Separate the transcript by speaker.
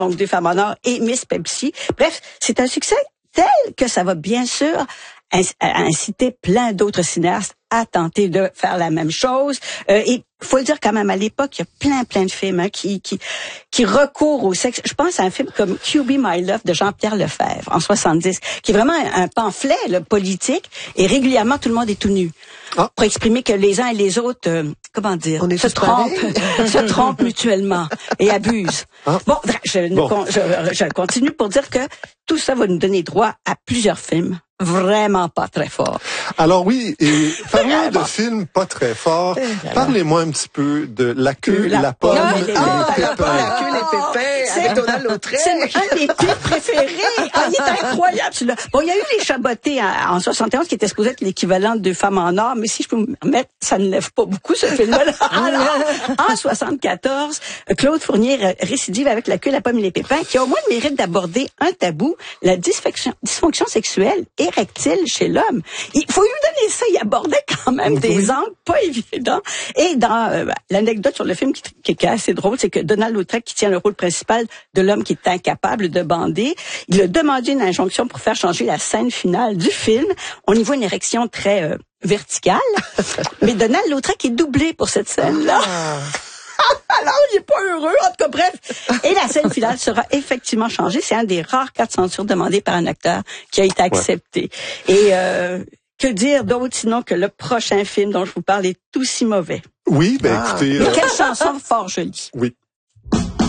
Speaker 1: donc 2 femmes en or et Miss Pepsi. Bref, c'est un succès tel que ça va bien sûr inciter plein d'autres cinéastes à tenter de faire la même chose. Et faut le dire quand même, à l'époque, il y a plein de films qui recourent au sexe. Je pense à un film comme QB My Love de Jean-Pierre Lefebvre en 70, qui est vraiment un pamphlet politique, et régulièrement tout le monde est tout nu. Pour exprimer que les uns et les autres, se trompent mutuellement et abusent. Bon, je continue pour dire que tout ça va nous donner droit à plusieurs films vraiment pas très forts.
Speaker 2: Alors oui, et parlons de films pas très forts. Parlez-moi un petit peu de La queue, la pomme et les pépins.
Speaker 3: La queue, les pépins, avec Donald Lautrec.
Speaker 1: C'est un des pires préférés. Il est incroyable, celui-là. Bon, il y a eu Les Chabotés en 71, qui était supposé être l'équivalent de Femmes en or, mais si je peux me permettre, ça ne lève pas beaucoup, ce film-là. Alors, en 74, Claude Fournier récidive avec La queue, la pomme et les pépins, qui a au moins le mérite d'aborder un tabou, la dysfonction sexuelle érectile chez l'homme. Il faut lui donner ça, il abordait quand même des angles pas évidents. Et dans l'anecdote sur le film qui est assez drôle, c'est que Donald Lautrec, qui tient le rôle principal de l'homme qui est incapable de bander, il a demandé une injonction pour faire changer la scène finale du film. On y voit une érection très verticale, mais Donald Lautrec est doublé pour cette scène-là. Alors, il est pas heureux, en tout cas, bref. Et la scène finale sera effectivement changée. C'est un des rares cas de censure demandés par un acteur qui a été accepté. Et que dire d'autre sinon que le prochain film dont je vous parle est aussi mauvais?
Speaker 2: Oui, écoutez...
Speaker 1: Mais quelle chanson fort jolie.
Speaker 2: Oui.